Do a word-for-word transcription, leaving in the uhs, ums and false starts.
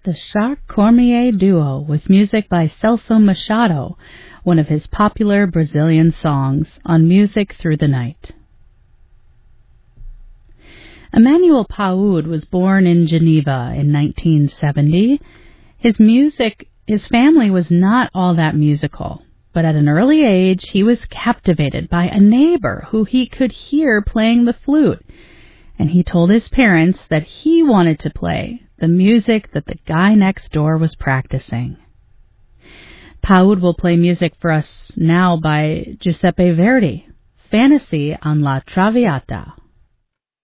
The Jacques Cormier Duo with music by Celso Machado, one of his popular Brazilian songs, on Music Through the Night. Emmanuel Paud was born in Geneva in nineteen seventy. His music, his family was not all that musical, but at an early age he was captivated by a neighbor who he could hear playing the flute, and he told his parents that he wanted to play the music that the guy next door was practicing. Paud will play music for us now by Giuseppe Verdi, Fantasy on La Traviata.